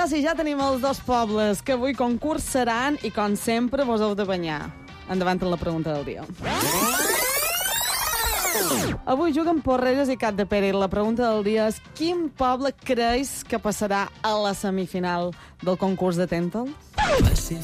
ara sí, ja tenim els dos pobles que avui concursaran i, com sempre, vos heu de banyar. Endavant amb la pregunta del dia. Avui juguen Porreres i Capdepera i la pregunta del dia és: quin poble creus que passarà a la semifinal del concurs de Tenta'l? Va ser